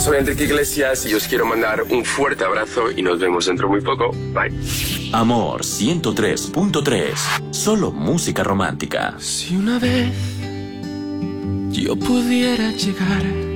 Soy Enrique Iglesias y os quiero mandar un fuerte abrazo y nos vemos dentro muy poco. Bye. Amor 103.3. Solo música romántica. Si una vez yo pudiera llegar